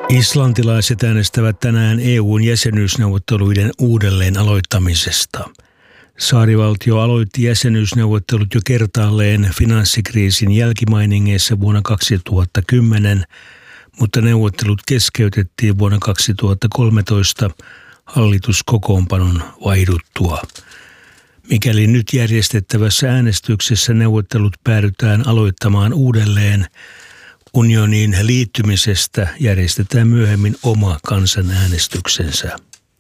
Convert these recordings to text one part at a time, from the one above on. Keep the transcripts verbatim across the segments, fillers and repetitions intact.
Islantilaiset äänestävät tänään E U:n jäsenyysneuvotteluiden uudelleen aloittamisesta. Saarivaltio aloitti jäsenyysneuvottelut jo kertaalleen finanssikriisin jälkimainingeissa vuonna kaksituhattakymmenen, mutta neuvottelut keskeytettiin vuonna kaksituhattakolmetoista hallituskokoonpanon vaihduttua. Mikäli nyt järjestettävässä äänestyksessä neuvottelut päädytään aloittamaan uudelleen, unioniin liittymisestä järjestetään myöhemmin oma kansanäänestyksensä.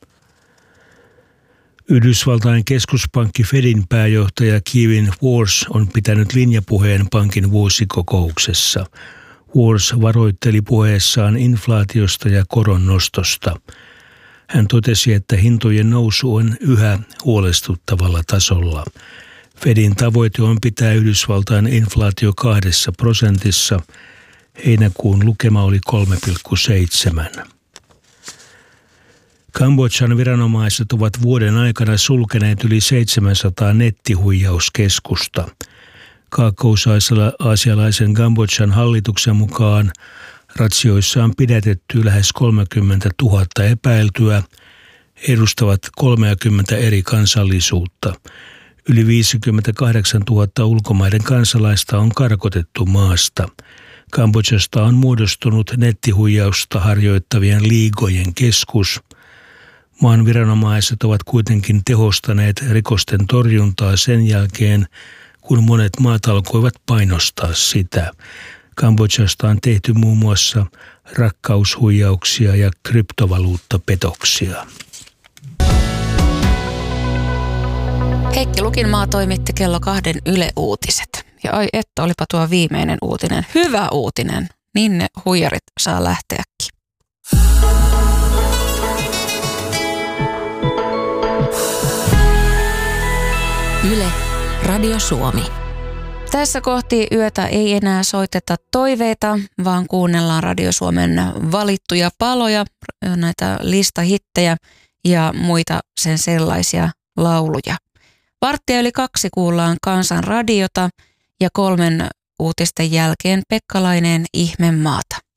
Yhdysvaltain keskuspankki Fedin pääjohtaja Kevin Warsh on pitänyt linjapuheen pankin vuosikokouksessa. Warsh varoitteli puheessaan inflaatiosta ja koron nostosta. Hän totesi, että hintojen nousu on yhä huolestuttavalla tasolla. Fedin tavoite on pitää Yhdysvaltain inflaatio kahdessa prosentissa. Heinäkuun lukema oli kolme pilkku seitsemän. Kambodžan viranomaiset ovat vuoden aikana sulkeneet yli seitsemänsataa nettihuijauskeskusta. Kaakkois-aasialaisen Kambodžan hallituksen mukaan ratsioissa on pidätetty lähes kolmekymmentätuhatta epäiltyä, edustavat kolmekymmentä eri kansallisuutta. Yli viisikymmentäkahdeksantuhatta ulkomaiden kansalaista on karkotettu maasta. Kambodžasta on muodostunut nettihuijausta harjoittavien liigojen keskus. Maan viranomaiset ovat kuitenkin tehostaneet rikosten torjuntaa sen jälkeen, kun monet maat alkoivat painostaa sitä. Kambodžasta on tehty muun muassa rakkaushuijauksia ja kryptovaluuttapetoksia. Heikki Lukinmaa toimitti kello kahden Yle Uutiset. Ja ai että, olipa tuo viimeinen uutinen. Hyvä uutinen. Niin ne huijarit saa lähteäkin. Yle, Radio Suomi. Tässä kohti yötä ei enää soiteta toiveita, vaan kuunnellaan Radio Suomen valittuja paloja, näitä listahittejä ja muita sen sellaisia lauluja. Varttia yli kaksi kuullaan Kansan radiota ja kolmen uutisten jälkeen Pekka Laineen Ihmemaata.